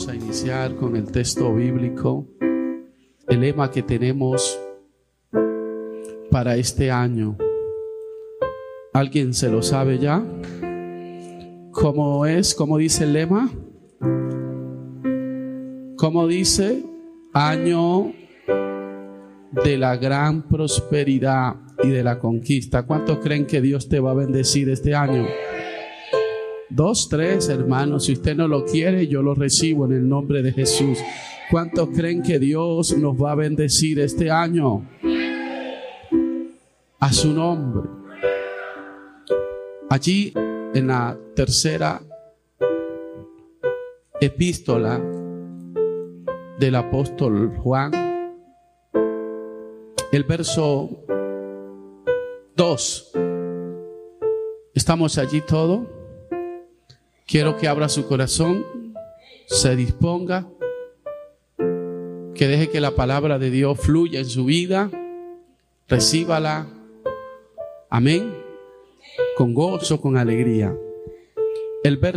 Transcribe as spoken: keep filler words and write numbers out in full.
Vamos a iniciar con el texto bíblico, el lema que tenemos para este año. ¿Alguien se lo sabe ya? ¿Cómo es? ¿Cómo dice el lema? ¿Cómo dice? Año de la gran prosperidad y de la conquista. ¿Cuántos creen que Dios te va a bendecir este año? Dos, tres, hermanos. Si usted no lo quiere, yo lo recibo en el nombre de Jesús. ¿Cuántos creen que Dios nos va a bendecir este año? A su nombre. Allí en la tercera epístola del apóstol Juan, el verso dos. ¿Estamos allí todos? Quiero que abra su corazón, se disponga, que deje que la palabra de Dios fluya en su vida, recíbala, amén, con gozo, con alegría. El verso